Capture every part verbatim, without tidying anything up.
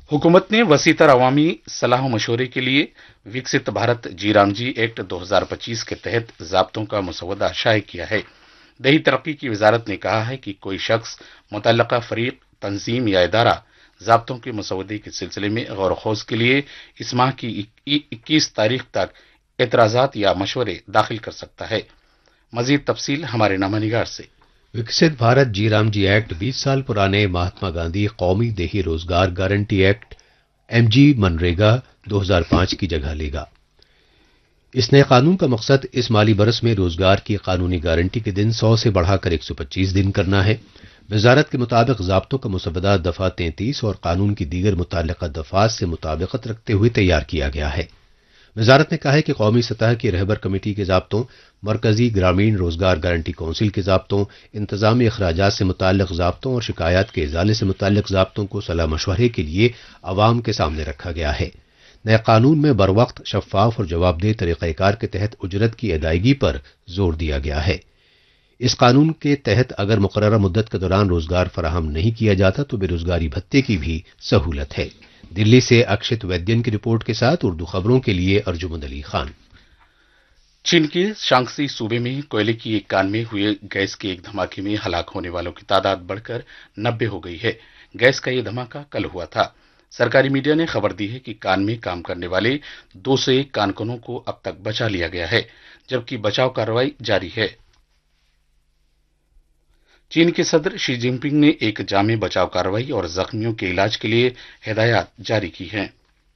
हुकूमत ने वसी तर अवामी सलाह मशवरे के लिए विकसित भारत जी राम जी एक्ट दो हजार पच्चीस के तहत जाब्तों का मसौदा शाये किया है। दही तरक्की की वजारत ने कहा है कि कोई शख्स, मुतल्लका फरीक, तंजीम या इदारा जाब्तों के मसौदे के सिलसिले में गौर खोज के लिए इस माह की इक्कीस तारीख तक एतराजात या मशवरे दाखिल कर सकता है। मजीद तफसील हमारे नामानिगार से। विकसित भारत जी राम जी एक्ट बीस साल पुराने महात्मा गांधी कौमी देही रोजगार गारंटी एक्ट एमजी मनरेगा दो हजार पाँच की जगह लेगा। इस नए कानून का मकसद इस माली बरस में रोजगार की कानूनी गारंटी के दिन सौ से बढ़ाकर एक सौ पच्चीस दिन करना है। वजारत के मुताबिक ज़ाब्तों का मसवदा दफा तैंतीस और कानून की दीगर मुतल्लिका दफात से मुताबिकत रखते हुए तैयार किया गया है। वजारत ने कहा है कि कौमी सतह की रहबर कमेटी के ज़ाब्तों, मरकजी ग्रामीण रोजगार गारंटी कौंसिल के ज़ाब्तों, इंतजामी अखराजात से मुताल्लिक ज़ाब्तों और शिकायत के इजाले से मुताल्लिक ज़ाब्तों को सलाह मशवरे के लिए अवाम के सामने रखा गया है। नए कानून में बरवक्त, शफाफ और जवाबदेह तरीक़ाकार के तहत उजरत की अदायगी पर जोर दिया गया है। इस कानून के तहत अगर मुकर्ररा मुद्दत के दौरान रोजगार फराहम नहीं किया जाता तो बेरोजगारी भत्ते की भी सहूलत है। दिल्ली से अक्षित वैद्यन की रिपोर्ट के साथ उर्दू खबरों के लिए अर्जुमंद अली खान। चीन के शांक्सी सूबे में कोयले की एक कान में हुए गैस के एक धमाके में हलाक होने वालों की तादाद बढ़कर नब्बे हो गई है। गैस का यह धमाका कल हुआ था। सरकारी मीडिया ने खबर दी है कि कान में काम करने वाले दो सौ एक कारकुनों को अब तक बचा लिया गया है, जबकि बचाव कार्रवाई जारी है। चीन के सदर शी जिनपिंग ने एक जामे बचाव कार्रवाई और जख्मियों के इलाज के लिए हिदायत जारी की हैं।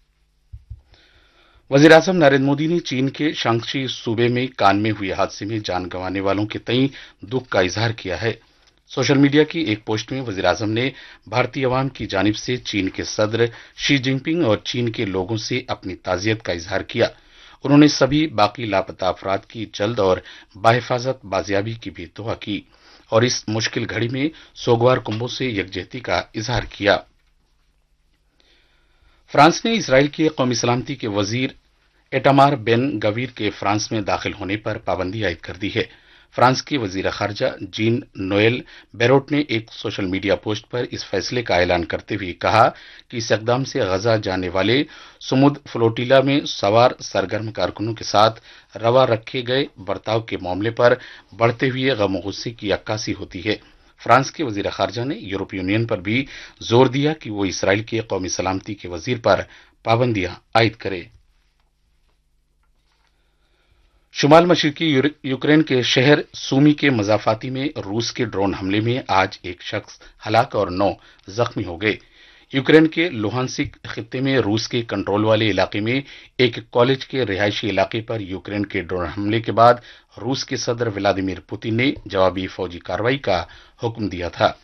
वजीर आजम नरेंद्र मोदी ने चीन के शांक्सी सूबे में कान में हुए हादसे में जान गंवाने वालों के तई दुख का इजहार किया है। सोशल मीडिया की एक पोस्ट में वजीर आजम ने भारतीय अवाम की जानिब से चीन के सदर शी जिनपिंग और चीन के लोगों से अपनी ताजियत का इजहार किया। उन्होंने सभी बाकी लापता अफराद की जल्द और बाहिफाजत बाजियाबी की भी दुआ की और इस मुश्किल घड़ी में सोगवार कुंभों से यकजहती का इजहार किया। फ्रांस ने इसराइल के कौमी सलामती के वजीर एटामार बेन गवीर के फ्रांस में दाखिल होने पर पाबंदी आयद कर दी है। फ्रांस के वजीर खारजा जीन नोएल बेरोट ने एक सोशल मीडिया पोस्ट पर इस फैसले का ऐलान करते हुए कहा कि इस इकदाम से गजा जाने वाले समुद फ्लोटिला में सवार सरगर्म कारकुनों के साथ रवा रखे गए बर्ताव के मामले पर बढ़ते हुए गम गुस्से की अक्कासी होती है। फ्रांस के वजीर खारजा ने यूरोपीय यूनियन पर भी जोर दिया कि वो इसराइल के कौमी सलामती के वजीर पर पाबंदियां आयद करे। शुमाल मशरकी यूक्रेन के शहर सूमी के मजाफाती में रूस के ड्रोन हमले में आज एक शख्स हलाक और नौ जख्मी हो गए। यूक्रेन के लुहानसिक खित्ते में रूस के कंट्रोल वाले इलाके में एक कॉलेज के रिहायशी इलाके पर यूक्रेन के ड्रोन हमले के बाद रूस के सदर व्लादिमीर पुतिन ने जवाबी फौजी कार्रवाई का हुक्म दिया था।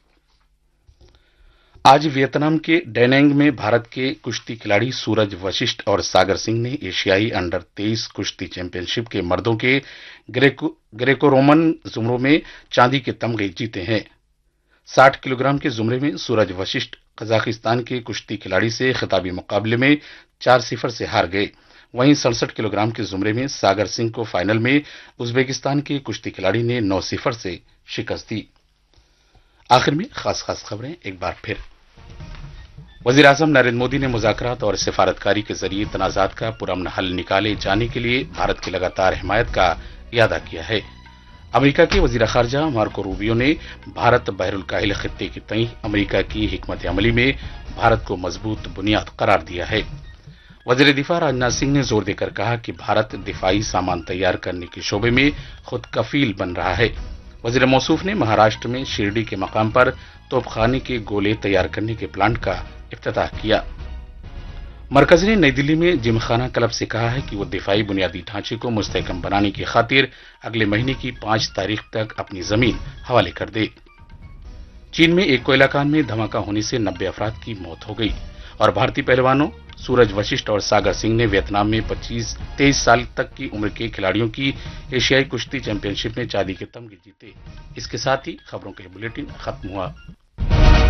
आज वियतनाम के डैनेंग में भारत के कुश्ती खिलाड़ी सूरज वशिष्ठ और सागर सिंह ने एशियाई अंडर तेईस कुश्ती चैंपियनशिप के मर्दों के ग्रेको ग्रेको रोमन जुमरों में चांदी के तमगे जीते हैं। साठ किलोग्राम के जुमरे में सूरज वशिष्ठ कजाकिस्तान के कुश्ती खिलाड़ी से खिताबी मुकाबले में चार सिफर से हार गए। वहीं सड़सठ किलोग्राम के जुमरे में सागर सिंह को फाइनल में उज्बेकिस्तान के कुश्ती खिलाड़ी ने नौ सिफर से शिकस्त दी। आखिर में खास खास खबरें एक बार फिर। वजीर आजम नरेंद्र मोदी ने मुज़ाकरात और सिफारतकारी के जरिए तनाज़ात का पुरअमन हल निकाले जाने के लिए भारत की लगातार हिमायत का इयादा किया है। अमेरिका के वजीर खारजा मार्को रूबियो ने भारत बहरुल काहिल खित्ते की तई अमेरिका की हिकमत अमली में भारत को मजबूत बुनियाद करार दिया है। वजीर दिफा राजनाथ सिंह ने जोर देकर कहा कि भारत दिफाई सामान तैयार करने के शोबे में खुद कफील बन रहा है। वजीर मौसूफ ने महाराष्ट्र में शिरडी के मकाम पर तोपखाने के गोले तैयार करने के प्लांट का इफ्तिताह किया। मरकज ने नई दिल्ली में जिमखाना क्लब से कहा है कि वो दिफाई बुनियादी ढांचे को मुस्तहकम बनाने की खातिर अगले महीने की पांच तारीख तक अपनी जमीन हवाले कर दे। चीन में एक कोयला कान में धमाका होने से नब्बे अफराद की मौत हो गई और भारतीय पहलवानों सूरज वशिष्ठ और सागर सिंह ने वियतनाम में पच्चीस तेईस साल तक की उम्र के खिलाड़ियों की एशियाई कुश्ती चैंपियनशिप में चांदी के तमगे जीते। इसके साथ ही खबरों का बुलेटिन खत्म हुआ।